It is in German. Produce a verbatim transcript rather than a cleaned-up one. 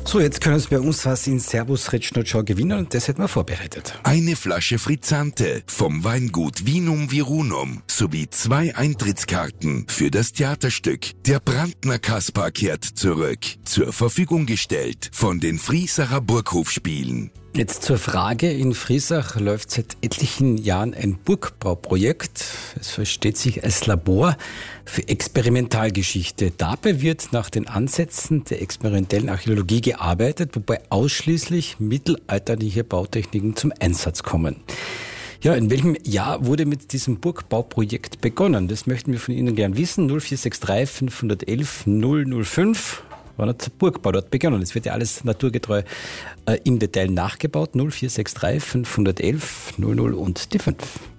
So, jetzt können Sie bei uns was in Servus Retschnotschau gewinnen und das hätten wir vorbereitet. Eine Flasche Frizzante vom Weingut Vinum Virunum sowie zwei Eintrittskarten für das Theaterstück Der Brandner Kaspar kehrt zurück. Zur Verfügung gestellt von den Friesacher Burghofspielen. Jetzt zur Frage. In Friesach läuft seit etlichen Jahren ein Burgbauprojekt. Es versteht sich als Labor für Experimentalgeschichte. Dabei wird nach den Ansätzen der experimentellen Archäologie gearbeitet, wobei ausschließlich mittelalterliche Bautechniken zum Einsatz kommen. Ja, in welchem Jahr wurde mit diesem Burgbauprojekt begonnen? Das möchten wir von Ihnen gern wissen. null vier sechs drei fünf eins eins null null fünf. Wann hat der Burgbau dort begonnen? Es wird ja alles naturgetreu äh, im Detail nachgebaut. null vier sechs drei fünf eins eins null null und die fünf.